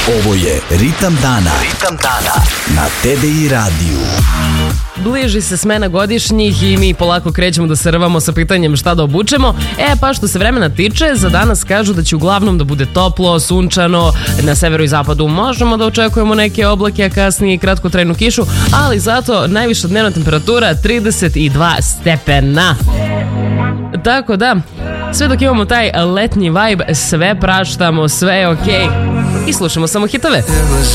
Ovo je Ritam dana. Ritam dana na TDI radiju. Bliži se smena godišnjih i mi polako krećemo da se rvamo sa pitanjem šta da obučemo. Pa što se vremena tiče, za danas kažu da će uglavnom da bude toplo, sunčano, na severu i zapadu možemo da očekujemo neke oblake, a kasnije i kratkotrajnu kišu, ali zato najviša dnevna temperatura 32 stepena. Tako da, sve dok imamo taj letnji vibe, sve praštamo, sve je okej. I slušamo samo hitove. It was